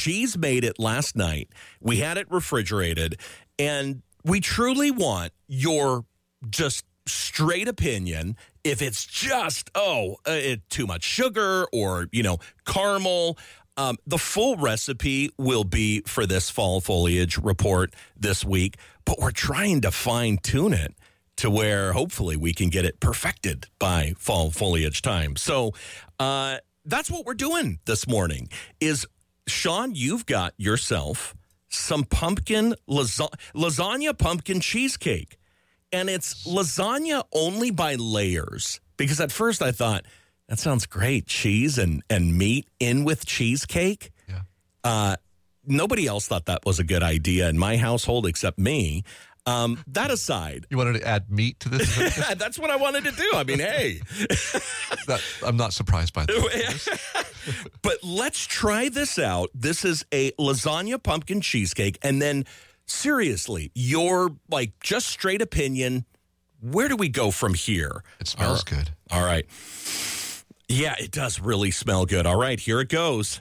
Cheese made it last night. We had it refrigerated, and we truly want your just straight opinion if it's just, too much sugar or, caramel. The full recipe will be for this fall foliage report this week, but we're trying to fine-tune it to where hopefully we can get it perfected by fall foliage time. So that's what we're doing this morning is, Sean, you've got yourself some pumpkin lasagna pumpkin cheesecake. And it's lasagna only by layers. Because at first I thought, that sounds great. Cheese and meat in with cheesecake. Yeah. Nobody else thought that was a good idea in my household except me. That aside. You wanted to add meat to this? That's what I wanted to do. I mean, hey. I'm not surprised by that. But let's try this out. This is a lasagna pumpkin cheesecake. And then, seriously, your, just straight opinion, where do we go from here? It smells good. All right. Yeah, it does really smell good. All right, here it goes.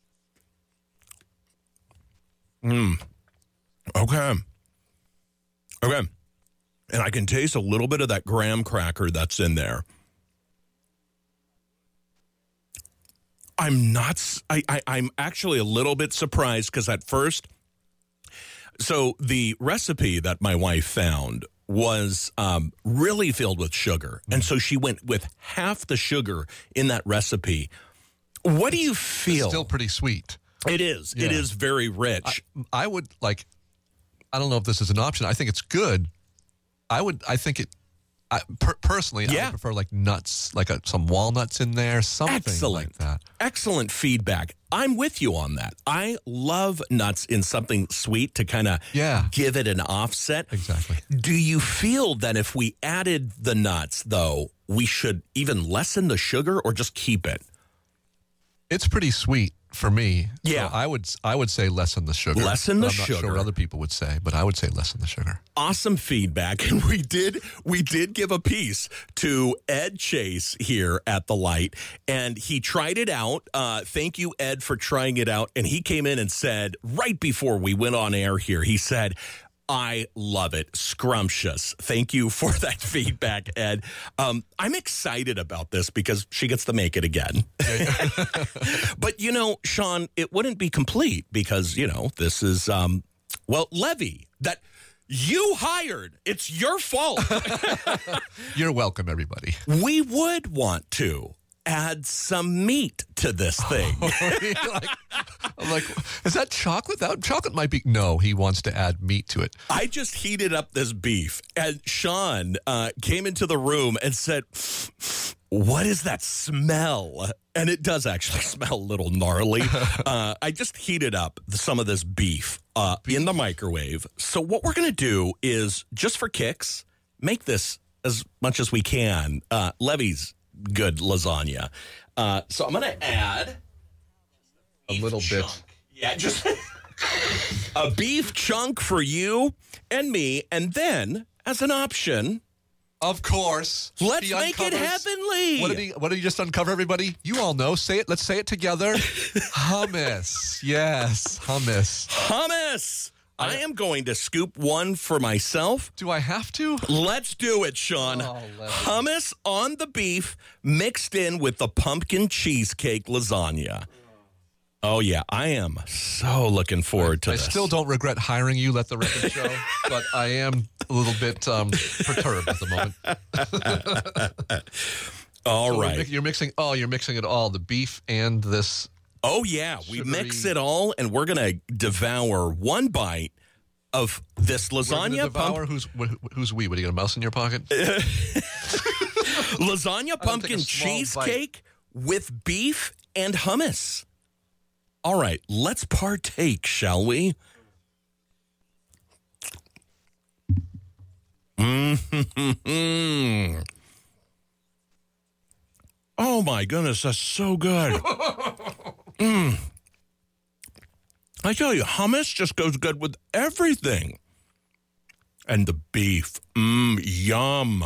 Okay. And I can taste a little bit of that graham cracker that's in there. I'm actually a little bit surprised because at first, so the recipe that my wife found was really filled with sugar. And so she went with half the sugar in that recipe. What do you feel? It's still pretty sweet. It is. Yeah. It is very rich. I would I don't know if this is an option. I think it's good. Personally, I would prefer nuts, some walnuts in there, something like that. Excellent feedback. I'm with you on that. I love nuts in something sweet to kind of give it an offset. Exactly. Do you feel that if we added the nuts, though, we should even lessen the sugar or just keep it? It's pretty sweet for me. Yeah. So I would say lessen the sugar. Lessen the sugar. I'm not sure what other people would say, but I would say lessen the sugar. Awesome feedback. And we did give a piece to Ed Chase here at the Light, and he tried it out. Thank you, Ed, for trying it out. And he came in and said, right before we went on air here, he said, I love it. Scrumptious. Thank you for that feedback, Ed. I'm excited about this because she gets to make it again. But, Sean, it wouldn't be complete because, this is, Levy, that you hired. It's your fault. You're welcome, everybody. We would want to add some meat to this thing. I'm like, is that chocolate? That chocolate might be. No, he wants to add meat to it. I just heated up this beef, and Sean came into the room and said, what is that smell? And it does actually smell a little gnarly. I just heated up some of this beef in the microwave. So what we're going to do is, just for kicks, make this as much as we can. Levy's good lasagna. So I'm going to add a little bit. Yeah, just a beef chunk for you and me. And then, as an option, of course, let's make it heavenly. What did he just uncover, everybody? You all know. Say it. Let's say it together. Hummus. Yes, hummus. Hummus. I am going to scoop one for myself. Do I have to? Let's do it, Sean. Hummus on the beef mixed in with the pumpkin cheesecake lasagna. Oh, yeah. I am so looking forward to this. I still don't regret hiring you, let the record show, but I am a little bit perturbed at the moment. All right. You're mixing it all, the beef and this. Oh, yeah. We mix it all, and we're going to devour one bite of this lasagna. Devour? Who's we? What, you got a mouse in your pocket? Lasagna pumpkin cheesecake with beef and hummus. All right, let's partake, shall we? Mm-hmm. Oh, my goodness, that's so good. I tell you, hummus just goes good with everything. And the beef, yum.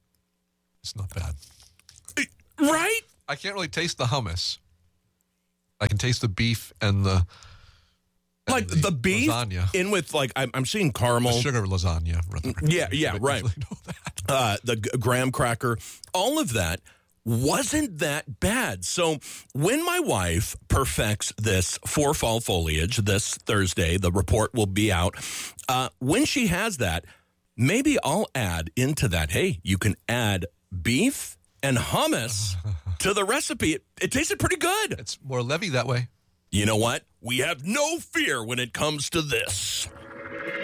It's not bad. Right? I can't really taste the hummus. I can taste the beef and the the beef lasagna. in with I'm seeing caramel, The sugar lasagna. Rather. Yeah, right. Know that. The graham cracker, all of that wasn't that bad. So when my wife perfects this for fall foliage this Thursday, the report will be out. When she has that, maybe I'll add into that. Hey, you can add beef and hummus to the recipe. It tasted pretty good. It's more Levy that way. You know what? We have no fear when it comes to this.